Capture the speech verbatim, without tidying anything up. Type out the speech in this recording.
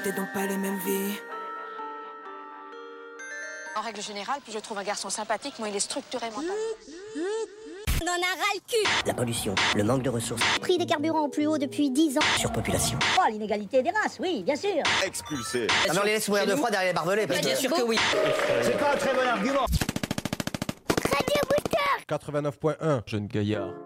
c'était donc pas les mêmes vies. En règle générale, puis je trouve un garçon sympathique, moi il est structuré mentalement. On en a ras le cul. La pollution, le manque de ressources. Prix des carburants au plus haut depuis dix ans. Surpopulation. Oh, l'inégalité des races, oui, bien sûr. Expulsé. Ah mais on les laisse mourir de froid derrière les barbelés parce que... Bien sûr que oui. C'est pas un très bon argument. Radio Booster. quatre-vingt-neuf point un, jeune gaillard.